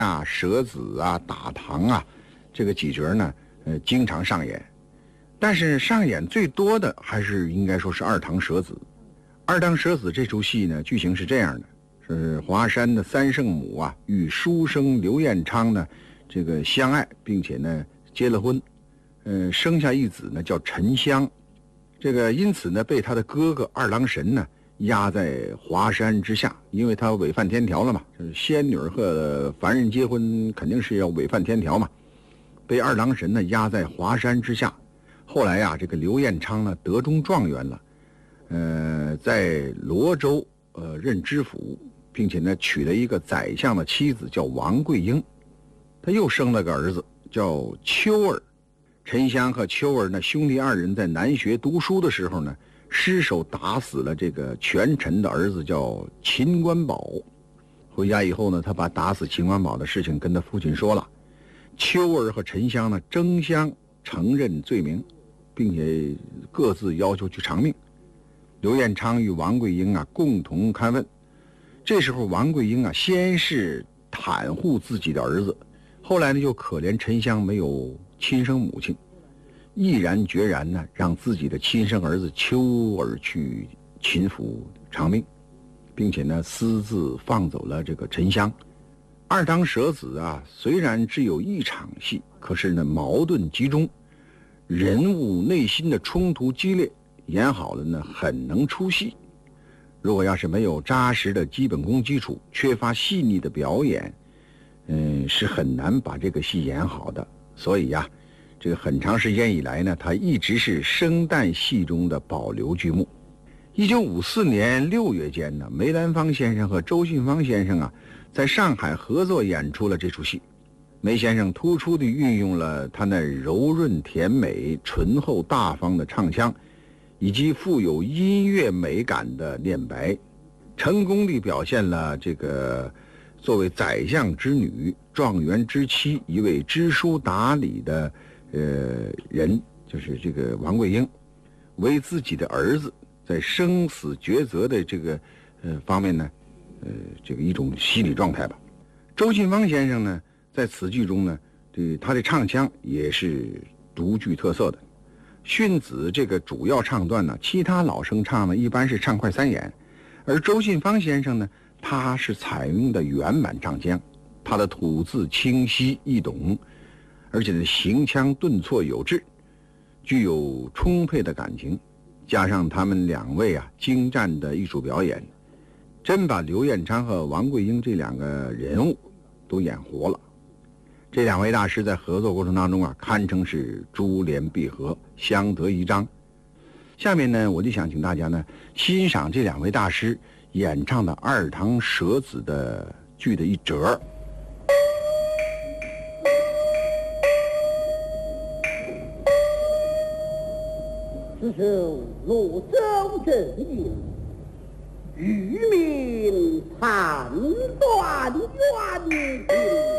啊、蛇子啊、打堂啊，这个几角呢，经常上演。但是上演最多的还是应该说是二堂蛇子。二堂蛇子这出戏呢，剧情是这样的：是华山的三圣母啊，与书生刘彦昌呢，这个相爱，并且呢结了婚，生下一子呢叫沉香。这个因此呢，被他的哥哥二郎神呢压在华山之下，因为他违反天条了嘛，就是仙女和凡人结婚肯定是要违反天条嘛，被二郎神呢压在华山之下。后来呀，这个刘彦昌呢得中状元了，在罗州任知府，并且呢娶了一个宰相的妻子叫王桂英，他又生了个儿子叫秋儿。沉香和秋儿呢兄弟二人在南学读书的时候呢，失手打死了这个权臣的儿子叫秦官宝。回家以后呢，他把打死秦官宝的事情跟他父亲说了。秋儿和沉香呢争相承认罪名，并且各自要求去偿命。刘彦昌与王桂英啊共同勘问。这时候王桂英啊先是袒护自己的儿子，后来呢又可怜沉香没有亲生母亲，毅然决然呢让自己的亲生儿子秋儿去秦府偿命，并且呢私自放走了这个沉香。二堂蛇子啊虽然只有一场戏，可是呢矛盾集中，人物内心的冲突激烈，演好了呢很能出戏。如果要是没有扎实的基本功基础，缺乏细腻的表演，是很难把这个戏演好的。所以呀，这个很长时间以来呢，它一直是生旦戏中的保留剧目。1954年6月间呢，梅兰芳先生和周信芳先生啊，在上海合作演出了这出戏。梅先生突出地运用了他那柔润甜美、醇厚大方的唱腔，以及富有音乐美感的念白，成功地表现了这个作为宰相之女、状元之妻、一位知书达理的人，就是这个王桂英，为自己的儿子在生死抉择的这个方面呢，这个一种心理状态吧。周信芳先生呢，在此剧中呢，他的唱腔也是独具特色的。训子这个主要唱段呢，其他老生唱呢一般是唱快三眼，而周信芳先生呢，他是采用的原版唱腔，他的吐字清晰易懂，而且呢行腔顿挫有致，具有充沛的感情，加上他们两位啊精湛的艺术表演，真把刘彦昌和王桂英这两个人物都演活了。这两位大师在合作过程当中啊，堪称是珠联璧合，相得益彰。下面呢，我就想请大家呢欣赏这两位大师演唱的二堂蛇子的剧的一折。 此时罗州正营，渔民盘断远近。